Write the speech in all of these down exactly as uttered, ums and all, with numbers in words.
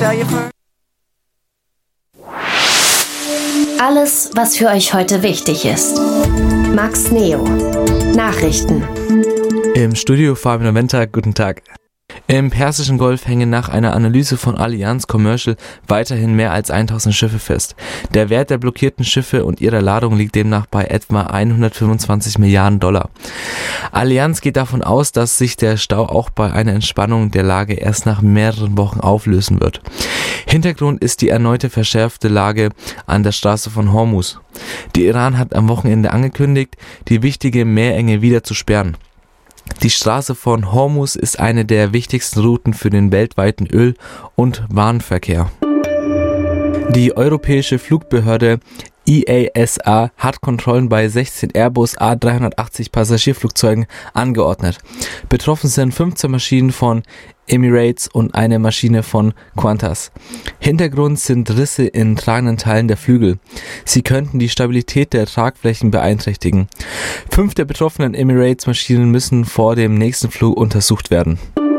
Alles, was für euch heute wichtig ist. Max Neo. Nachrichten. Im Studio Fabian Noventa, guten Tag. Im Persischen Golf hängen nach einer Analyse von Allianz Commercial weiterhin mehr als tausend Schiffe fest. Der Wert der blockierten Schiffe und ihrer Ladung liegt demnach bei etwa hundertfünfundzwanzig Milliarden Dollar. Allianz geht davon aus, dass sich der Stau auch bei einer Entspannung der Lage erst nach mehreren Wochen auflösen wird. Hintergrund ist die erneute verschärfte Lage an der Straße von Hormuz. Der Iran hat am Wochenende angekündigt, die wichtige Meerenge wieder zu sperren. Die Straße von Hormuz ist eine der wichtigsten Routen für den weltweiten Öl- und Warenverkehr. Die europäische Flugbehörde E A S A hat Kontrollen bei sechzehn Airbus A dreihundertachtzig Passagierflugzeugen angeordnet. Betroffen sind fünfzehn Maschinen von Emirates und eine Maschine von Qantas. Hintergrund sind Risse in tragenden Teilen der Flügel. Sie könnten die Stabilität der Tragflächen beeinträchtigen. Fünf der betroffenen Emirates-Maschinen müssen vor dem nächsten Flug untersucht werden.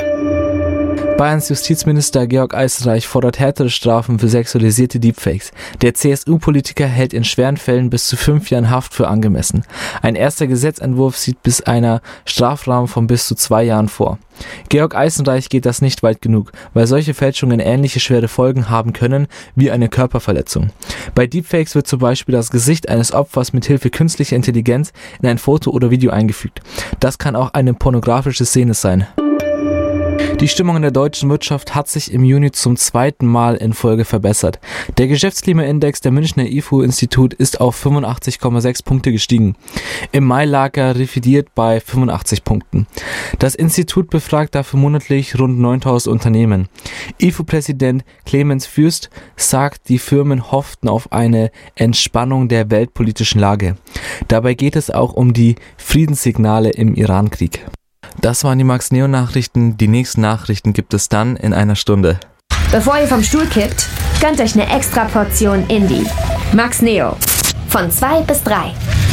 Bayerns Justizminister Georg Eisenreich fordert härtere Strafen für sexualisierte Deepfakes. Der C S U-Politiker hält in schweren Fällen bis zu fünf Jahren Haft für angemessen. Ein erster Gesetzentwurf sieht bis einer Strafrahmen von bis zu zwei Jahren vor. Georg Eisenreich geht das nicht weit genug, weil solche Fälschungen ähnliche schwere Folgen haben können wie eine Körperverletzung. Bei Deepfakes wird zum Beispiel das Gesicht eines Opfers mit Hilfe künstlicher Intelligenz in ein Foto oder Video eingefügt. Das kann auch eine pornografische Szene sein. Die Stimmung in der deutschen Wirtschaft hat sich im Juni zum zweiten Mal in Folge verbessert. Der Geschäftsklimaindex der Münchner I F O-Institut ist auf fünfundachtzig Komma sechs Punkte gestiegen. Im Mai lag er revidiert bei fünfundachtzig Punkten. Das Institut befragt dafür monatlich rund neuntausend Unternehmen. I F O-Präsident Clemens Fürst sagt, die Firmen hofften auf eine Entspannung der weltpolitischen Lage. Dabei geht es auch um die Friedenssignale im Iran-Krieg. Das waren die Max-Neo-Nachrichten. Die nächsten Nachrichten gibt es dann in einer Stunde. Bevor ihr vom Stuhl kippt, gönnt euch eine extra Portion Indie. Max Neo. Von zwei bis drei.